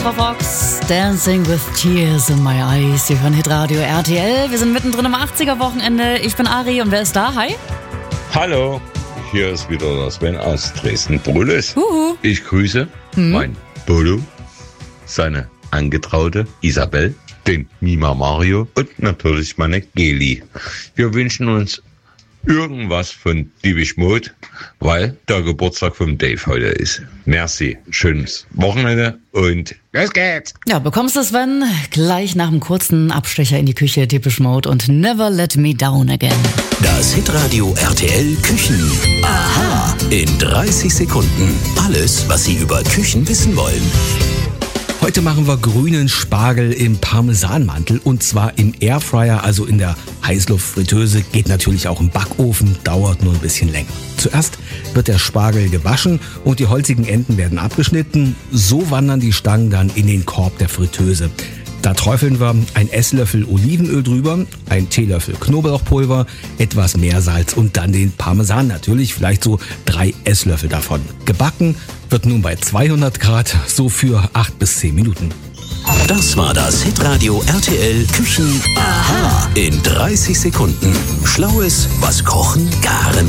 Petra Fox, Dancing with Tears in My Eyes. Wir hören Hitradio RTL. Wir sind mittendrin im 80er-Wochenende. Ich bin Ari und wer ist da? Hi. Hallo, hier ist wieder der Sven aus Dresden-Brülles. Ich grüße mein Bodo, seine Angetraute Isabel, den Mima Mario und natürlich meine Geli. Wir wünschen uns irgendwas von Depeche Mode, weil der Geburtstag vom Dave heute ist. Merci, schönes Wochenende und los geht's! Ja, bekommst du, Sven, gleich nach einem kurzen Abstecher in die Küche Depeche Mode und Never Let Me Down Again. Das Hitradio RTL Küchen. Aha! In 30 Sekunden. Alles, was Sie über Küchen wissen wollen. Heute machen wir grünen Spargel im Parmesanmantel und zwar im Airfryer, also in der Heißluftfritteuse. Geht natürlich auch im Backofen, dauert nur ein bisschen länger. Zuerst wird der Spargel gewaschen und die holzigen Enden werden abgeschnitten. So wandern die Stangen dann in den Korb der Fritteuse. Da träufeln wir ein Esslöffel Olivenöl drüber, ein Teelöffel Knoblauchpulver, etwas Meersalz und dann den Parmesan natürlich, vielleicht so 3 Esslöffel davon. Gebacken wird nun bei 200 Grad, so für 8 bis 10 Minuten. Das war das Hitradio RTL Küchen. Aha! In 30 Sekunden. Schlaues, was Kochen, Garen